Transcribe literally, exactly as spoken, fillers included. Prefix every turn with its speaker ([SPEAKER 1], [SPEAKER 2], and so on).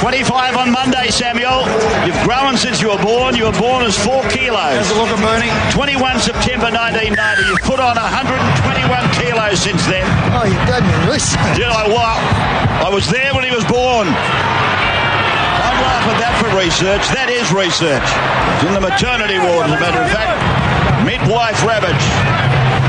[SPEAKER 1] twenty-five on Monday, Samuel. You've grown since you were born. You were born as four kilos.
[SPEAKER 2] How's it looking, Bernie?
[SPEAKER 1] twenty-first September nineteen ninety. You've put on one hundred twenty-one kilos since then.
[SPEAKER 2] Oh, you've done your research.
[SPEAKER 1] Did I what? I was there when he was born. Don't laugh at that for research. That is research. It's in the maternity ward, as a matter of fact. Midwife Ravage.